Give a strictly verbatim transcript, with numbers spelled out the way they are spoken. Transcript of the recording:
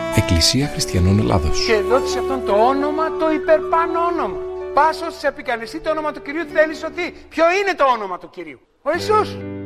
Εκκλησία Χριστιανών Ελλάδος. Και δόθησε αυτόν το όνομα, το υπερπάνω όνομα. Πάσος σε επικαλεστεί το όνομα του Κυρίου, θέλει σωθεί. Ποιο είναι το όνομα του Κυρίου? Ο Ιησούς.